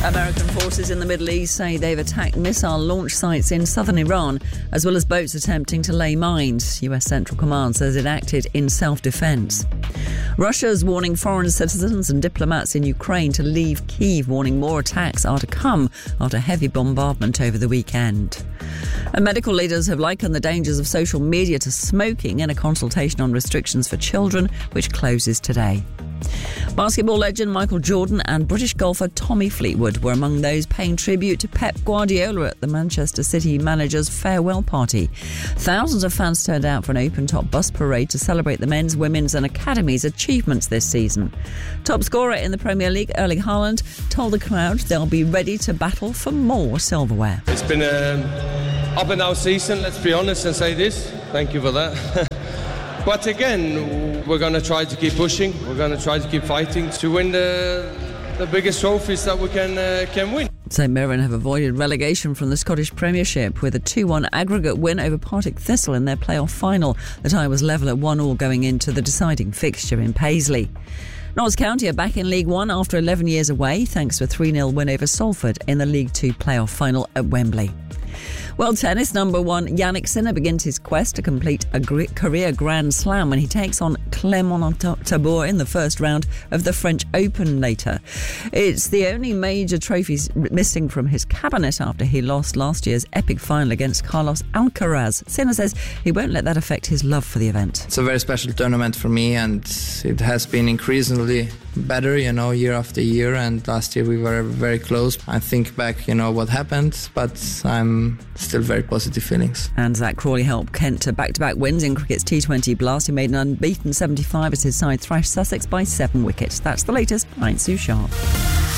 American forces in the Middle East say they've attacked missile launch sites in southern Iran, as well as boats attempting to lay mines. US Central Command says it acted in self-defense. Russia's warning foreign citizens and diplomats in Ukraine to leave Kyiv, warning more attacks are to come after heavy bombardment over the weekend. And medical leaders have likened the dangers of social media to smoking in a consultation on restrictions for children, which closes today. Basketball legend Michael Jordan and British golfer Tommy Fleetwood were among those paying tribute to Pep Guardiola at the Manchester City manager's farewell party. Thousands of fans turned out for an open-top bus parade to celebrate the men's, women's and academies' achievements this season. Top scorer in the Premier League, Erling Haaland, told the crowd they'll be ready to battle for more silverware. It's been an up-and-down season, let's be honest and say this. Thank you for that. But again, we're going to try to keep pushing. We're going to try to keep fighting to win the biggest trophies that we can win. St Mirren have avoided relegation from the Scottish Premiership with a 2-1 aggregate win over Partick Thistle in their playoff final. The tie was level at 1-1 going into the deciding fixture in Paisley. Notts County are back in League One after 11 years away, thanks to a 3-0 win over Salford in the League Two playoff final at Wembley. World tennis number one Jannik Sinner begins his quest to complete a career Grand Slam when he takes on Clement Tabor in the first round of the French Open later. It's the only major trophies missing from his cabinet after he lost last year's epic final against Carlos Alcaraz. Sinner says he won't let that affect his love for the event. It's a very special tournament for me, and it has been increasingly better, year after year, and last year we were very close. I think back, what happened, but I'm still very positive feelings. And Zach Crawley helped Kent to back-to-back wins in cricket's T20 Blast. He made an unbeaten 75 as his side thrashed Sussex by 7 wickets. That's the latest. I'm Sue Sharp.